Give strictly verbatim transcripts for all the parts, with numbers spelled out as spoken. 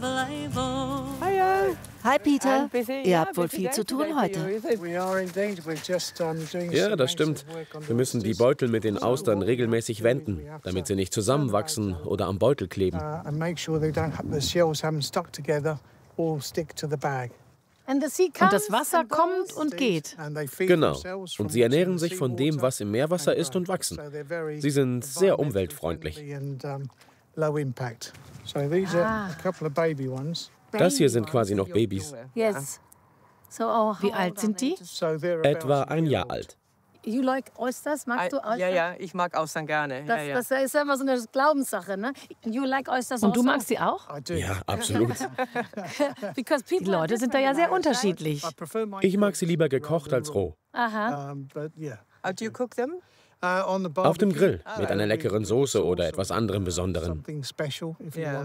Hi Peter, ihr habt wohl viel zu tun heute. Ja, das stimmt. Wir müssen die Beutel mit den Austern regelmäßig wenden, damit sie nicht zusammenwachsen oder am Beutel kleben. Und das Wasser kommt und geht. Genau. Und sie ernähren sich von dem, was im Meerwasser ist, und wachsen. Sie sind sehr umweltfreundlich. Ah. Das hier sind quasi noch Babys. Yes. So, oh, wie alt sind die? Etwa ein Jahr alt. You like oysters? Magst du Oysters? Ja, ja, ich mag Austern gerne. Das, ja, ja. das ist immer so eine Glaubenssache, ne? You like oysters Und du also? magst sie auch? Ja, absolut. Because Die people Leute sind da ja sehr unterschiedlich. Ich mag sie lieber gekocht als roh. Aha. How do you cook them? Auf dem Grill mit einer leckeren Soße oder etwas anderem Besonderem. Ja.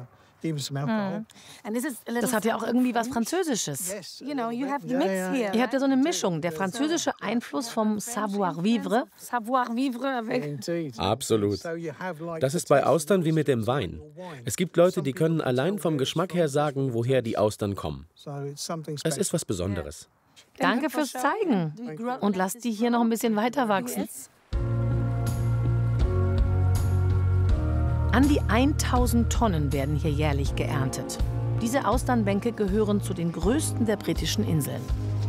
And this is a little Das hat ja auch irgendwie was Französisches. You know, you have the mix here. Ihr habt ja so eine Mischung, der französische Einfluss vom Savoir-vivre. Savoir-vivre avec. Absolut. Das ist bei Austern wie mit dem Wein. Es gibt Leute, die können allein vom Geschmack her sagen, woher die Austern kommen. Es ist was Besonderes. Danke fürs Zeigen. Und lasst die hier noch ein bisschen weiter wachsen. An die tausend Tonnen werden hier jährlich geerntet. Diese Austernbänke gehören zu den größten der britischen Inseln.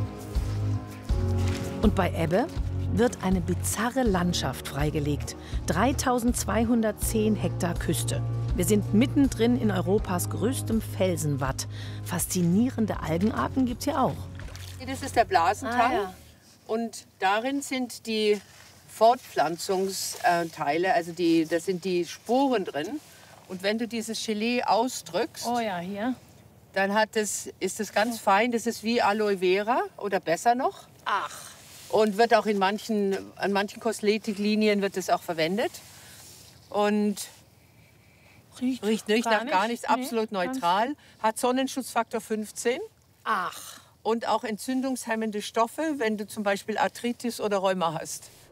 Und bei Ebbe wird eine bizarre Landschaft freigelegt. dreitausendzweihundertzehn Hektar Küste. Wir sind mittendrin in Europas größtem Felsenwatt. Faszinierende Algenarten gibt's hier auch. Das ist der Blasentang. Ah, ja. Und darin sind die Fortpflanzungsteile, also die, da sind die Sporen drin. Und wenn du dieses Gelee ausdrückst, Oh ja, hier. dann hat es, ist es ganz fein. Das ist wie Aloe Vera oder besser noch. Ach. Und wird auch in manchen, an manchen Kosmetiklinien wird es auch verwendet. Und Riecht, riecht nicht nach gar nichts, Nee, absolut ganz- neutral. Hat Sonnenschutzfaktor fünfzehn. Ach. Und auch entzündungshemmende Stoffe, wenn du zum Beispiel Arthritis oder Rheuma hast.